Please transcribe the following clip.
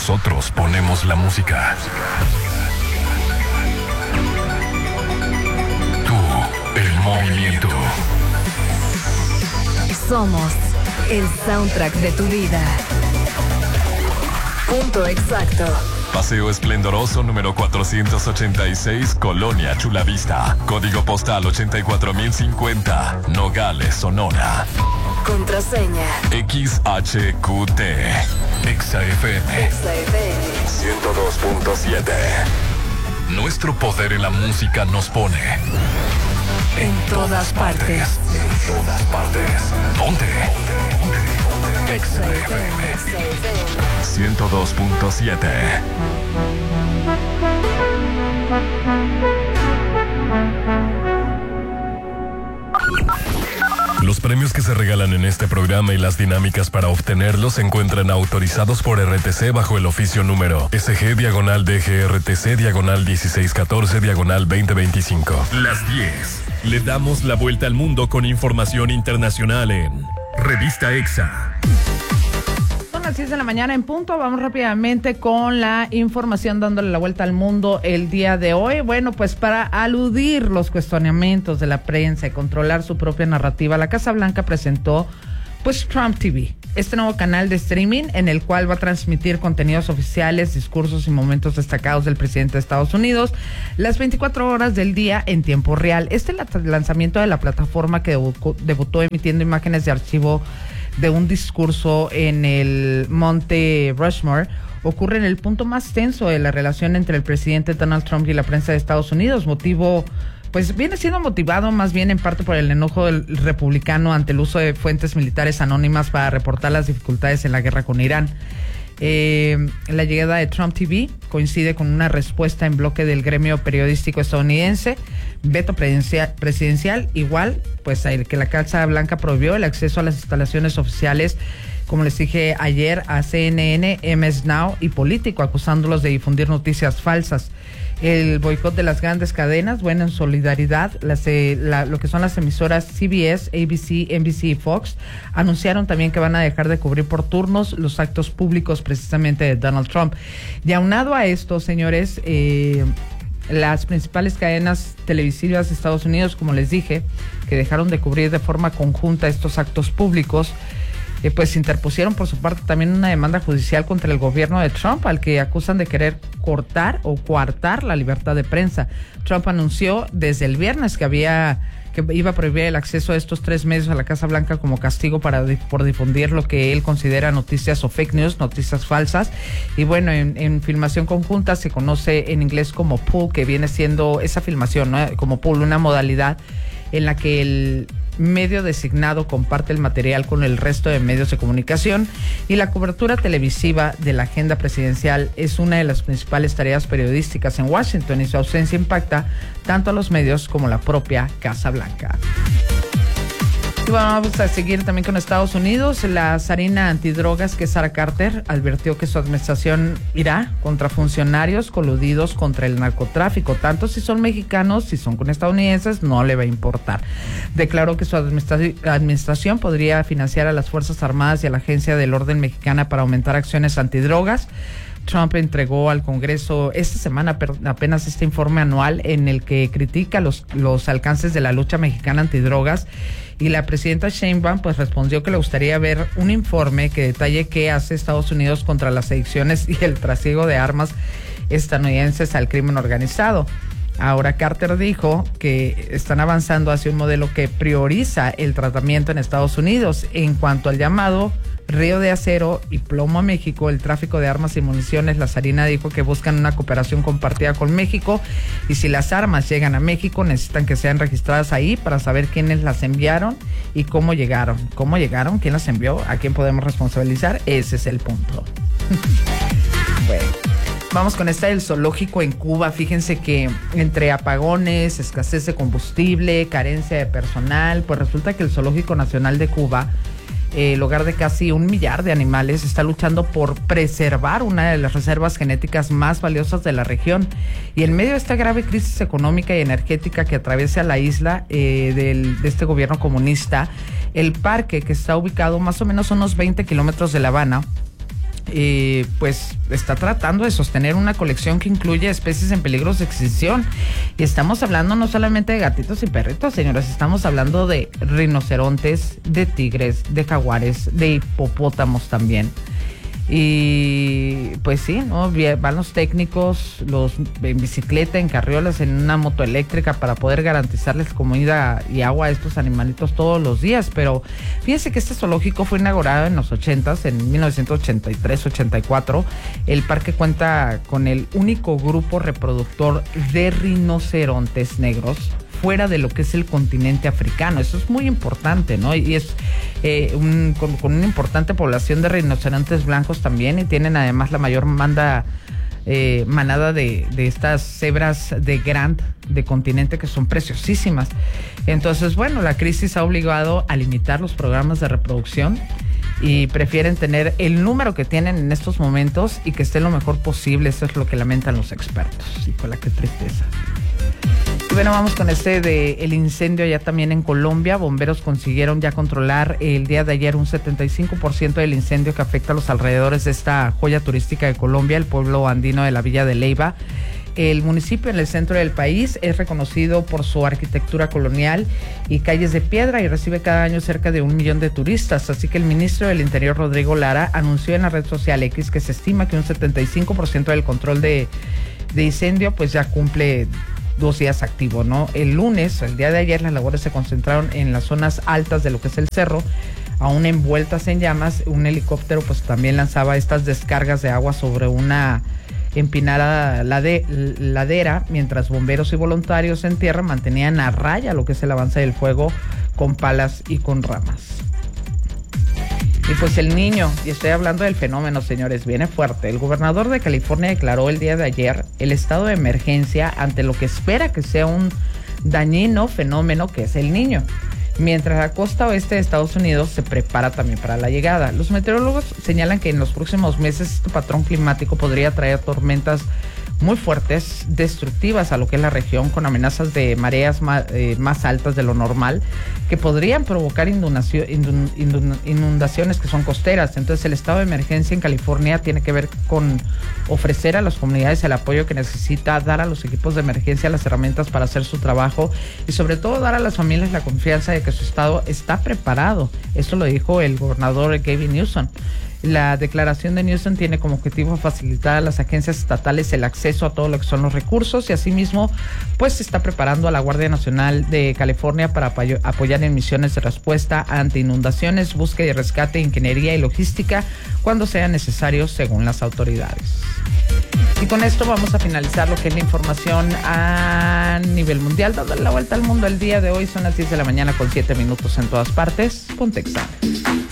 Nosotros ponemos la música. Tú, el movimiento. Somos el soundtrack de tu vida. Punto exacto. Paseo Esplendoroso número 486, Colonia Chulavista. Código postal 84050, Nogales, Sonora. Contraseña XHQT. XFM 102.7. Nuestro poder en la música nos pone en todas partes. En todas partes. ¿Dónde? XFM 102.7. Los premios que se regalan en este programa y las dinámicas para obtenerlos se encuentran autorizados por RTC bajo el oficio número SG-DGRTC/1614/2025. Las 10. Le damos la vuelta al mundo con información internacional en Revista EXA. Son las 10 de la mañana en punto. Vamos rápidamente con la información dándole la vuelta al mundo el día de hoy. Bueno, pues para aludir los cuestionamientos de la prensa y controlar su propia narrativa, la Casa Blanca presentó pues Trump TV, este nuevo canal de streaming en el cual va a transmitir contenidos oficiales, discursos y momentos destacados del presidente de Estados Unidos las 24 horas del día en tiempo real. Este es el lanzamiento de la plataforma que debutó emitiendo imágenes de archivo de un discurso en el Monte Rushmore. Ocurre en el punto más tenso de la relación entre el presidente Donald Trump y la prensa de Estados Unidos, pues viene siendo motivado más bien en parte por el enojo del republicano ante el uso de fuentes militares anónimas para reportar las dificultades en la guerra con Irán. La llegada de Trump TV coincide con una respuesta en bloque del gremio periodístico estadounidense, veto presidencial, igual pues el que la Casa Blanca prohibió el acceso a las instalaciones oficiales, como les dije ayer, a CNN, MS Now y Político, acusándolos de difundir noticias falsas. El boicot de las grandes cadenas, bueno, en solidaridad, lo que son las emisoras CBS, ABC, NBC y Fox, anunciaron también que van a dejar de cubrir por turnos los actos públicos precisamente de Donald Trump. Y aunado a esto, señores, las principales cadenas televisivas de Estados Unidos, como les dije, que dejaron de cubrir de forma conjunta estos actos públicos, pues interpusieron por su parte también una demanda judicial contra el gobierno de Trump, al que acusan de querer cortar o coartar la libertad de prensa. Trump anunció desde el viernes que iba a prohibir el acceso a estos 3 medios a la Casa Blanca como castigo por difundir lo que él considera noticias o fake news, noticias falsas. Y bueno, en filmación conjunta se conoce en inglés como pool, que viene siendo esa filmación, ¿no? Como pool, una modalidad en la que el medio designado comparte el material con el resto de medios de comunicación, y la cobertura televisiva de la agenda presidencial es una de las principales tareas periodísticas en Washington, y su ausencia impacta tanto a los medios como a la propia Casa Blanca. Y vamos a seguir también con Estados Unidos. La zarina antidrogas, que es Sarah Carter, advirtió que su administración irá contra funcionarios coludidos contra el narcotráfico. Tanto si son mexicanos, si son con estadounidenses, no le va a importar. Declaró que su administración podría financiar a las Fuerzas Armadas y a la Agencia del Orden Mexicana para aumentar acciones antidrogas. Trump entregó al Congreso esta semana apenas este informe anual en el que critica los alcances de la lucha mexicana antidrogas, y la presidenta Sheinbaum pues respondió que le gustaría ver un informe que detalle qué hace Estados Unidos contra las adicciones y el trasiego de armas estadounidenses al crimen organizado. Ahora Carter dijo que están avanzando hacia un modelo que prioriza el tratamiento en Estados Unidos. En cuanto al llamado Río de Acero y Plomo a México, el tráfico de armas y municiones, la zarina dijo que buscan una cooperación compartida con México, y si las armas llegan a México necesitan que sean registradas ahí para saber quiénes las enviaron y cómo llegaron. ¿Cómo llegaron? ¿Quién las envió? ¿A quién podemos responsabilizar? Ese es el punto. Bueno, vamos con esta del zoológico en Cuba. Fíjense que entre apagones, escasez de combustible, carencia de personal, pues resulta que el Zoológico Nacional de Cuba, el hogar de casi 1 millar de animales, está luchando por preservar una de las reservas genéticas más valiosas de la región. Y en medio de esta grave crisis económica y energética que atraviesa la isla de este gobierno comunista, el parque, que está ubicado más o menos a unos 20 kilómetros de La Habana, pues está tratando de sostener una colección que incluye especies en peligro de extinción. Y estamos hablando no solamente de gatitos y perritos, señores, estamos hablando de rinocerontes, de tigres, de jaguares, de hipopótamos también. Y pues sí, ¿no? Van los técnicos, en bicicleta, en carriolas, en una moto eléctrica para poder garantizarles comida y agua a estos animalitos todos los días. Pero fíjense que este zoológico fue inaugurado en los 80s, en 1983-84. El parque cuenta con el único grupo reproductor de rinocerontes negros fuera de lo que es el continente africano. Eso es muy importante, ¿no? Y es con una importante población de rinocerontes blancos también, y tienen además la mayor manada de estas cebras de Grant de continente, que son preciosísimas. Entonces, bueno, la crisis ha obligado a limitar los programas de reproducción y prefieren tener el número que tienen en estos momentos y que esté lo mejor posible. Eso es lo que lamentan los expertos. Híjole, qué tristeza. Y bueno, vamos con el incendio ya también en Colombia. Bomberos consiguieron ya controlar el día de ayer un 75% del incendio que afecta a los alrededores de esta joya turística de Colombia, el pueblo andino de la Villa de Leyva. El municipio en el centro del país es reconocido por su arquitectura colonial y calles de piedra, y recibe cada año cerca de 1 millón de turistas. Así que el ministro del Interior, Rodrigo Lara, anunció en la red social X que se estima que un 75% del control de incendio pues ya cumple 2 días activo, ¿no? El lunes, el día de ayer, las labores se concentraron en las zonas altas de lo que es el cerro, aún envueltas en llamas. Un helicóptero pues también lanzaba estas descargas de agua sobre una empinada ladera, mientras bomberos y voluntarios en tierra mantenían a raya lo que es el avance del fuego con palas y con ramas. Y pues el Niño, y estoy hablando del fenómeno, señores, viene fuerte. El gobernador de California declaró el día de ayer el estado de emergencia ante lo que espera que sea un dañino fenómeno que es el Niño, mientras la costa oeste de Estados Unidos se prepara también para la llegada. Los meteorólogos señalan que en los próximos meses este patrón climático podría traer tormentas muy fuertes, destructivas a lo que es la región, con amenazas de mareas más altas de lo normal, que podrían provocar inundaciones que son costeras. Entonces, el estado de emergencia en California tiene que ver con ofrecer a las comunidades el apoyo que necesita, dar a los equipos de emergencia las herramientas para hacer su trabajo y sobre todo dar a las familias la confianza de que su estado está preparado. Esto lo dijo el gobernador Gavin Newsom. La declaración de Newsom tiene como objetivo facilitar a las agencias estatales el acceso a todo lo que son los recursos, y asimismo pues se está preparando a la Guardia Nacional de California para apoyar en misiones de respuesta ante inundaciones, búsqueda y rescate, ingeniería y logística cuando sea necesario, según las autoridades. Y con esto vamos a finalizar lo que es la información a nivel mundial, dándole la vuelta al mundo el día de hoy. Son las 10 de la mañana con 7 minutos en todas partes. Ponte Examen.